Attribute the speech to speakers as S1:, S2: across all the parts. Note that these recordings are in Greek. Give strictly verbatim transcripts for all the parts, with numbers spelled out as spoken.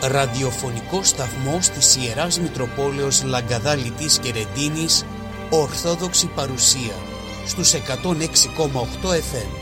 S1: ραδιοφωνικός σταθμός της Ιεράς Μητροπόλεως Λαγκαδάλητης και Ρεντίνης, Ορθόδοξη παρουσία, στους εκατόν έξι κόμμα οκτώ εφ εμ.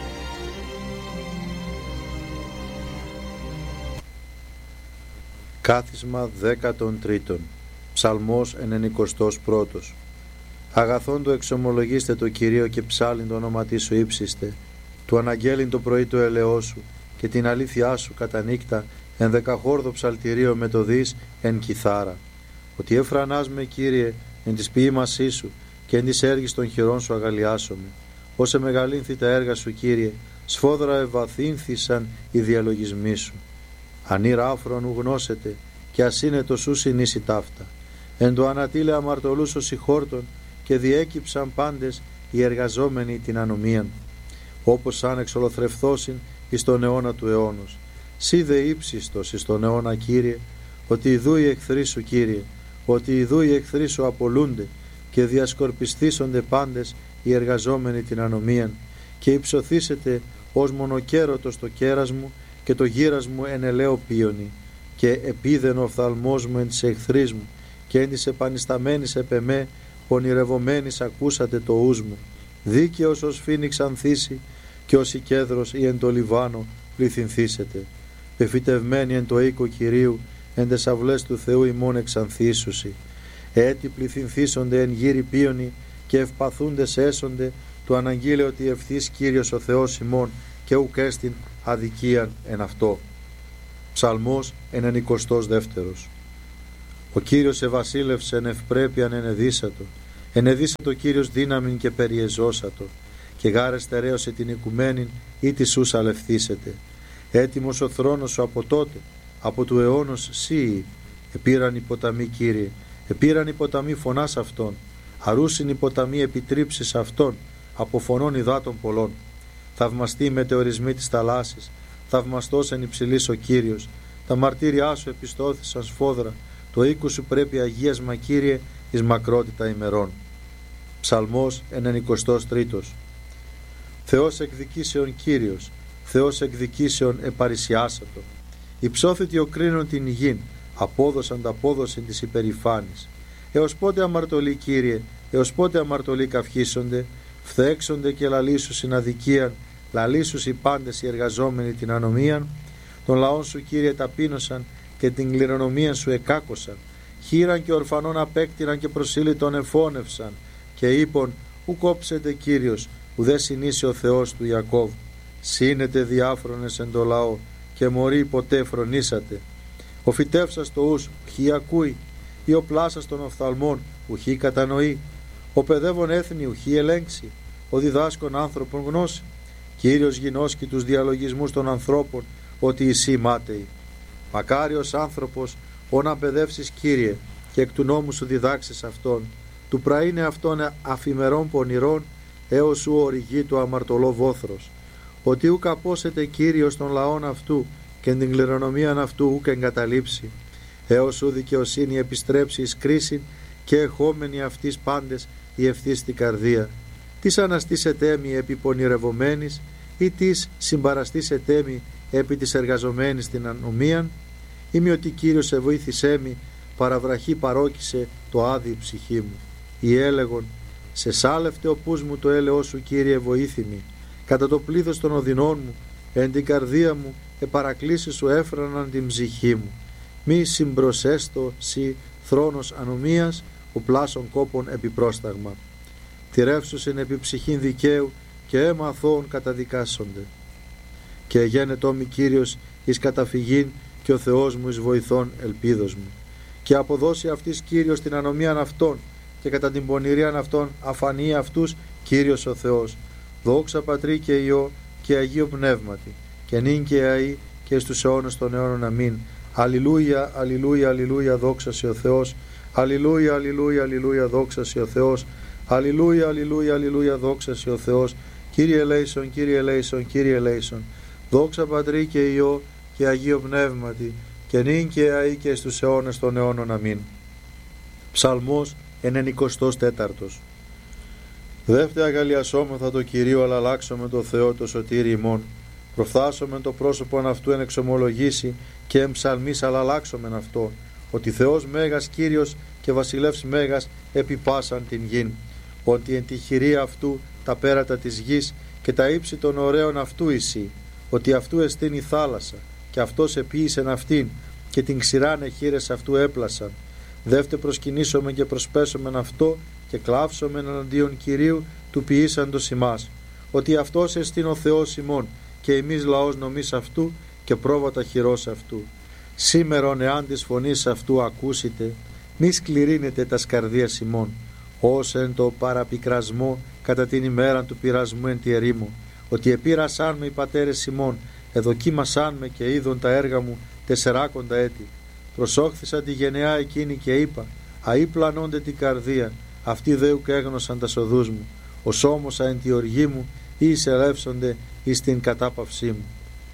S2: Κάθισμα δέκατον τρίτον. Ψαλμός ενενηκοστός πρώτος. Αγαθόν το εξομολογήστε το Κυρίο και ψάλιν το όνομα σου ύψιστε. Του αναγγέλιν το πρωί το ελαιό σου και την αλήθειά σου κατά νύκτα εν δεκαχόρδο ψαλτηρίο με το δις εν κιθάρα. Ότι έφρανάς με Κύριε εν της ποίημασή σου και εν της έργης των χειρών σου αγαλιάσομαι. Όσε μεγαλύνθη τα έργα σου Κύριε, σφόδρα ευαθύνθησαν οι διαλογισμοί σου. Ανήρα άφρον ου γνώσετε και ασύνετο σου συνήσει ταύτα. Εν το ανατήλε αμαρτωλούς ο συγχόρτων και διέκυψαν πάντες οι εργαζόμενοι την ανομίαν. Όπως σαν εξολοθρευθώσιν εις τον αιώνα του αιώνος. Σύ δε ύψιστος εις τον αιώνα Κύριε, ότι ιδού οι εχθροί σου Κύριε, ότι ιδού οι εχθροί σου απολούνται και διασκορπιστήσονται πάντες οι εργαζόμενοι την ανομίαν και υψωθήσετε ως μονοκέρωτος το κέρας μου και το γύρας μου εν ελαίο πίονι και επίδεν ο οφθαλμός μου εν της εχθρής μου και εν της επανισταμένης επ' εμέ πονηρευομένης ακούσατε το ους μου. Δίκαιος ως φοίνιξ ανθίσει και ως η κέδρος ή εν το Λιβάνο πληθυνθήσετε. Πεφυτευμένοι εν το οίκο Κυρίου εν τες αυλές του Θεού ημών εξανθήσουσι. Έτι πληθυνθήσονται εν γύρι πίονι και ευπαθούντες έσονται του αναγγείλε ότι ευθύς Κύριος ο Θεός ημών και ουκ έστιν αδικίαν εν αυτό. Ψαλμός ενενηκοστός δεύτερος. Ο Κύριος εβασίλευσε εν ευπρέπειαν ενεδίσατο, ενεδίσατο ο Κύριος δύναμην και περιεζώσατο, και γάρε στερέωσε την οικουμένην ή τη σούς αλευθύσετε. Έτοιμος ο θρόνος σου από τότε, από του αιώνος σύοι. Επήραν οι ποταμοί Κύριε, επήραν οι ποταμοί φωνάς αυτών, αρούσιν οι ποταμοί επιτρίψεις αυτών, από φωνών υδάτων πολλών. Θαυμαστοί οι μετεωρισμοί της θαλάσσης, θαυμαστός εν υψηλής ο Κύριος. Τα μαρτύριά σου επιστώθησαν σφόδρα, το οίκου σου πρέπει αγίασμα Κύριε εις μακρότητα ημερών. Ψαλμός ενενηκοστός τρίτος. Θεός εκδικήσεων Κύριος, Θεός εκδικήσεων επαρισιάσατο. Υψώθητη ο κρίνων την υγιήν, απόδοσαν τα απόδοσιν της υπερηφάνης. Έως πότε αμαρτωλοί Κύριε, έως πότε αμαρτωλοί καυχήσονται, φθέξονται και λαλήσους στην αδικίαν, λαλήσους οι πάντες οι εργαζόμενοι την ανομίαν. Τον λαόν σου Κύριε ταπείνωσαν και την κληρονομία σου εκάκωσαν. Χείραν και ορφανών απέκτηναν και προσήλυτον εφώνευσαν. Και είπον, ου κόψετε Κύριος, ουδέ συνήσει ο Θεός του Ιακώβ. Σύνετε διάφρονες εν το λαό και μωροί ποτέ φρονήσατε. Ο φυτεύσας το ους ουχή ακούει, ή ο πλάσας των οφθαλμών ουχή κατανοεί. Ο παιδεύων έθνη ουχή ελέγξει, ο διδάσκων άνθρωπων γνώση. Κύριος γινώσκει τους διαλογισμούς των ανθρώπων, ότι εσύ μάταιοι. Μακάριος άνθρωπος, ω να παιδεύσεις Κύριε, και εκ του νόμου σου διδάξεις αυτόν, του πραήνε αυτόν αφημερών πονηρών, έως σου οριγεί το αμαρτωλό βόθρος. Ότι ουκ απόσετε Κύριος των λαών αυτού, και την κληρονομίαν αυτού ουκ εγκαταλείψει. Έως σου δικαιοσύνη επιστρέψει εις κρίσιν, και εχόμενοι αυτής πάντες η ευθύς στην καρδία. Της αναστήσετε μη επί πονηρευομένης, ή της συμπαραστήσετε μη επί της εργαζομένης την ανομίαν, ή μη ότι Κύριος σε βοήθησέ μη, παραβραχή παρόκησε το άδει ψυχή μου. Ή έλεγον, σε σάλευτε ο πούς μου το έλεος σου Κύριε βοήθημη, κατά το πλήθος των οδυνών μου, εν την καρδία μου, επαρακλήσεις σου έφραναν την ψυχή μου. Μη συμπροσέστο σι θρόνος ανομίας, ο πλάσων κόπων επιπρόσταγμα. Τηρεύσουσιν επί ψυχήν δικαίου και αίμα αθώων καταδικάσονται. Και γένετό μη Κύριος εις καταφυγήν και ο Θεός μου εις βοηθών ελπίδος μου. Και αποδώσει αυτής Κύριος την ανομίαν αυτών και κατά την πονηρίαν αυτών αφανεί αυτούς Κύριος ο Θεός. Δόξα Πατρί και Υιό και Αγίο Πνεύματι και νυν και αεί και στους αιώνες των αιώνων αμήν. Αλληλούια, αλληλούια, αλληλούια, δόξα σε ο Θεός. Αλληλούια, αλληλούια, αλληλούια, δόξα σε ο Θεός. Αλληλούια, αλληλούια, αλληλούια, δόξα σε ο Θεός. Κύριε ελέησον, Κύριε ελέησον, Κύριε ελέησον. Δόξα Πατρί και Υιό και Αγίο Πνεύματι και νυν και αεί και στους αιώνες των αιώνων αμήν. Ψαλμός ενενηκοστός τέταρτος. Δεύτερα αγαλιασόμεθα το Κυρίο, αλλά αλλάξω με το Θεό το σωτήρι ημών. Προφθάσομεν το πρόσωπον αυτού εν εξομολογήσει και εν ψαλμής αλλάξομεν αυτό, ότι Θεός Μέγας Κύριος και Βασιλεύς Μέγας επί πάσαν την γην, ότι εν τη χειρία αυτού τα πέρατα της γης και τα ύψη των ωραίων αυτού εισή, ότι αυτού εστίν η θάλασσα και αυτός επίησεν αυτήν και την ξηράν εχείρες αυτού έπλασαν. Δεύτε προσκυνήσομεν και προσπέσομεν αυτό και κλάψομεν εναντίον Κυρίου του ποιήσαντος ημάς, ότι αυτός εστίν ο Θεός ημών και εμείς λαός νομής αυτού και πρόβατα χειρός αυτού. Σήμερον εάν της φωνής αυτού ακούσετε, μη σκληρύνετε τα σκαρδίας ημών, ως εν το παραπικρασμό κατά την ημέρα του πειρασμού εν τη ερήμο, ότι επήρασάν με οι πατέρες ημών, εδοκίμασάν με και είδον τα έργα μου τεσσεράκοντα έτη. Προσόχθησα τη γενεά εκείνη και είπα, αεί πλανώνται την καρδία, αυτοί δέουκ έγνωσαν τα σοδούς μου, ως όμως εν τη οργή μου ή εισελεύσονται εις την κατάπαυσή μου.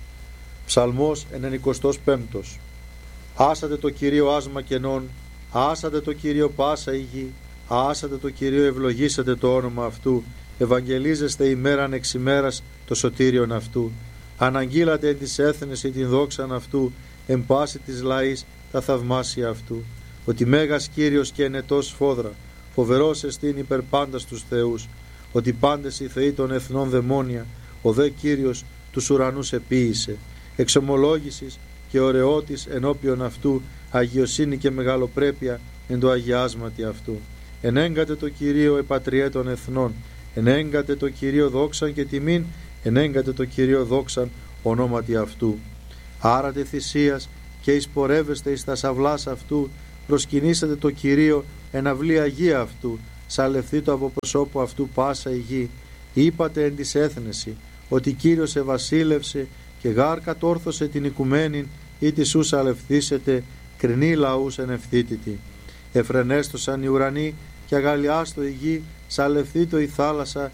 S2: Ψαλμός ενενηκοστός πέμπτος. Άσατε το Κυρίο άσμα κενών, άσατε το Κυρίο πάσα η γη, άσατε το Κυρίο ευλογήσατε το όνομα αυτού, ευαγγελίζεστε ημέραν εξ ημέρας το σωτήριον αυτού. Αναγγείλατε εν της έθνης την δόξαν αυτού, εν πάση της λαής τα θαυμάσια αυτού. Ότι Μέγας Κύριος και ενετός σφόδρα, φοβερός εστίν υπερ πάντας τους θεούς, ότι πάντες οι θεοί των εθνών δαιμόνια, ο δε Κύριος τους ουρανούς επίησε. Εξομολόγησης και ωραιότης ενώπιον αυτού, αγιοσύνη και μεγαλοπρέπεια εν το αγιάσματι αυτού. Ενέγκατε το Κυρίο επατριέ των εθνών, ενέγκατε το Κυρίο δόξαν και τιμήν, ενέγκατε το Κυρίο δόξαν ονόματι αυτού. Άρατε θυσίας και εισπορεύεστε εις τα σαυλάς αυτού, προσκυνήσατε το Κυρίο εν αυλή αγία αυτού, σαλευθεί το από προσώπου αυτού πάσα η γη. Είπατε εν της έθνεση, ότι Κύριος ευασίλευσε και γάρ κατόρθωσε την οικουμένην, ή τη σου σαλευθήσετε, κρινή λαούς εν ευθύτητη. Εφρενέστοσαν οι ουρανοί και αγαλιάστο η γη, σαλευθήτω η θάλασσα